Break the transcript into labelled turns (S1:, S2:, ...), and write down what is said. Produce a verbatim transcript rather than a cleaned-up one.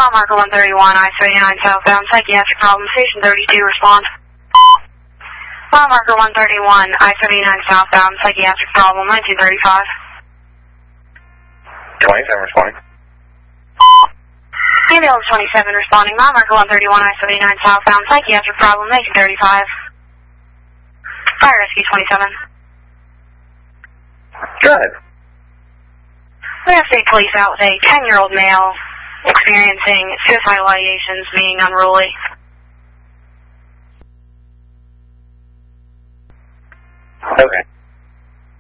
S1: Mile marker one thirty-one, I thirty-nine southbound, psychiatric problem, station thirty-two, respond. Mile marker one thirty-one, I thirty-nine southbound, psychiatric problem, nineteen thirty-five.
S2: twenty-seven responding.
S1: Ambulance twenty-seven responding, mile marker one thirty-one, I thirty-nine southbound, psychiatric problem, nineteen thirty-five. Fire rescue twenty-seven.
S2: Good.
S1: We have state police out with a ten-year-old male experiencing suicidal ideations, being unruly.
S2: Okay.